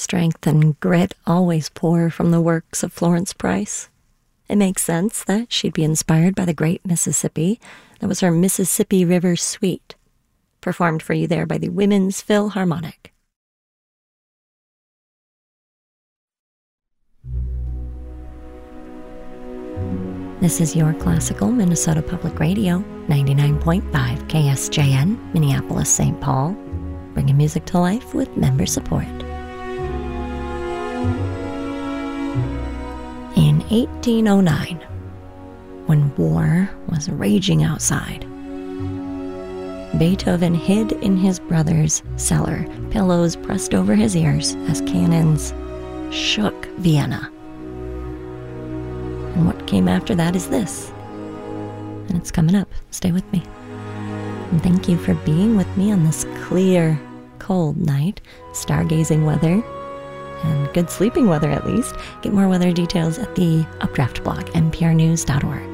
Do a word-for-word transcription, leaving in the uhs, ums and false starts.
Strength and grit always pour from the works of Florence Price. It makes sense that she'd be inspired by the great Mississippi. That was her Mississippi River Suite, performed for you there by the Women's Philharmonic. This is your classical Minnesota Public Radio, ninety-nine point five K S J N, Minneapolis, Saint Paul, bringing music to life with member support. In eighteen oh nine, when war was raging outside, Beethoven hid in his brother's cellar, pillows pressed over his ears as cannons shook Vienna. And what came after that is this. And it's coming up. Stay with me. And thank you for being with me on this clear, cold night, stargazing weather, and good sleeping weather at least. Get more weather details at the Updraft blog, n p r news dot org.